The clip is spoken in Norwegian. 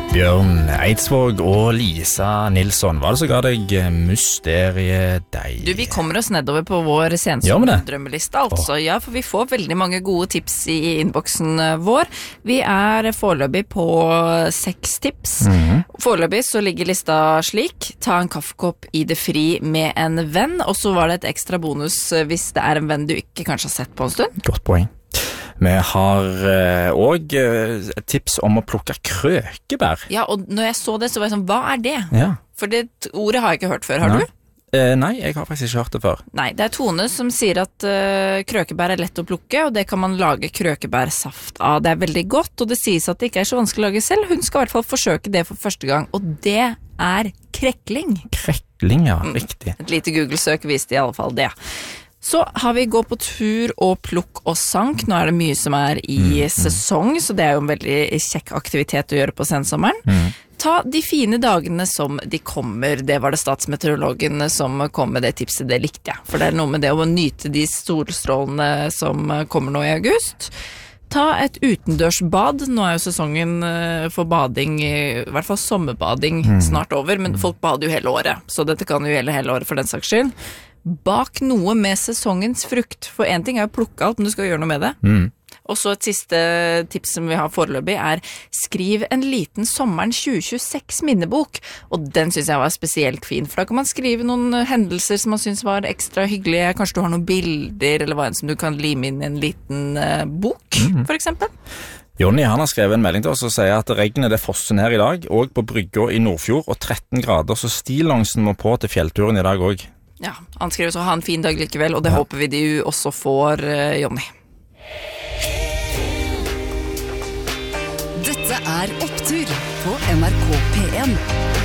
Bjørn Eidsvåg og Lisa Nilsson, hva det så ga deg mysteriet deg? Du, vi kommer oss nedover på vår sensommer-drømmeliste, altså. Ja, for vi får veldig mange gode tips i innboksen vår. Vi foreløpig på 6 tips. Foreløpig så ligger lista slik: ta en kaffekopp i det fri med en venn, og så var det et ekstra bonus hvis det en venn du ikke kanskje har sett på en stund. Godt poeng. Vi har også et tips om å plukke krøkebær. Ja, og når jeg så det, så var jeg sånn, hva det? Ja. For det ordet har jeg ikke hørt før, har du? Nei, jeg har faktisk ikke hørt det før. Nei, det Tone som sier at krøkebær lett å plukke, og det kan man lage krøkebærsaft av. Det veldig godt, og det sies at det ikke så vanskelig å lage selv. Hun skal I hvert fall forsøke det for første gang, og det krekling. Krekling, ja, riktig. Et lite Google-søk viste I alle fall det. Så har vi gå på tur og plukk og sank. Nå det mye som I sesong, så det jo en veldig kjekk aktivitet å gjøre på sensommeren. Ta de fine dagene som de kommer. Det var det statsmeteorologen som kom med det tipset, det likte jeg. For det noe med det å nyte de solstrålene som kommer nå I august. Ta et utendørsbad. Nå jo sesongen for bading, I hvert fall sommerbading, snart over, men folk bader jo hele året, så dette kan jo gjelde hele året for den saks skyld. Bak noe med sesongens frukt, for en ting jo å plukke alt, men du skal gjøre noe med det. Og så et siste tips som vi har foreløpig skriv en liten sommeren 2026 minnebok, og den synes jeg var spesielt fin, for da kan man skrive noen hendelser som man synes var ekstra hyggelige, kanskje du har noen bilder, eller hva enn som du kan lime inn I en liten bok, for eksempel. Jonny, han har skrevet en melding til oss og sier at regnet det fosser ned I dag, og på brygga I Nordfjord, og 13 grader, så stillongsen må på til fjellturen I dag også. Ja, han skriver så ha en fin dag likevel, og det håper vi de også får, Jonny. Dette Opptur på NRK P1.